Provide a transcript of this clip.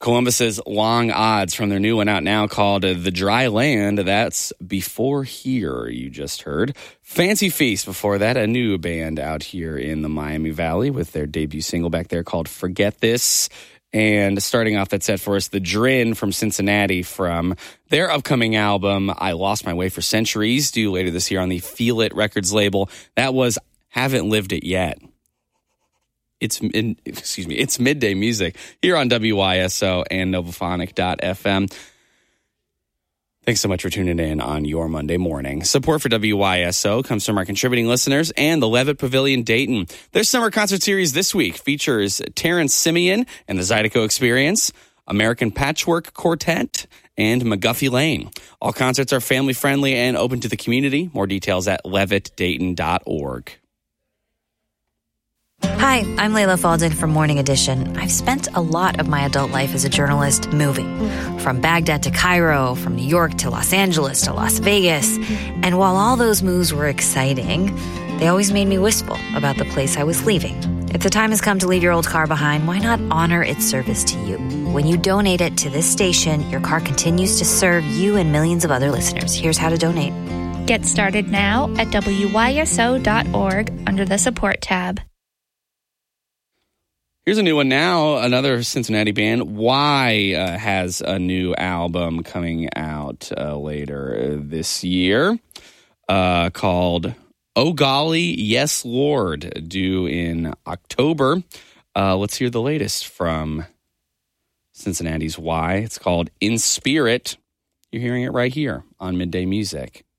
Columbus's Long Odds from their new one out now called The Dry Land. That's Before Here, you just heard. Fancy Feast before that, a new band out here in the Miami Valley with their debut single back there called Forget This. And starting off that set for us, The Drin from Cincinnati from their upcoming album, I Lost My Way for Centuries, due later this year on the Feel It Records label. That was Haven't Lived It Yet. It's Midday Music here on WYSO and Novophonic.fm. Thanks so much for tuning in on your Monday morning. Support for WYSO comes from our contributing listeners and the Levitt Pavilion Dayton. Their summer concert series this week features Terrence Simeon and the Zydeco Experience, American Patchwork Quartet, and McGuffey Lane. All concerts are family-friendly and open to the community. More details at levittdayton.org. Hi, I'm Layla Falden from Morning Edition. I've spent a lot of my adult life as a journalist moving, from Baghdad to Cairo, from New York to Los Angeles to Las Vegas. And while all those moves were exciting, they always made me wistful about the place I was leaving. If the time has come to leave your old car behind, why not honor its service to you? When you donate it to this station, your car continues to serve you and millions of other listeners. Here's how to donate. Get started now at WYSO.org under the Support tab. Here's a new one now. Another Cincinnati band, Y, has a new album coming out later this year called Oh Golly, Yes Lord, due in October. Let's hear the latest from Cincinnati's Y. It's called In Spirit. You're hearing it right here on Midday Music.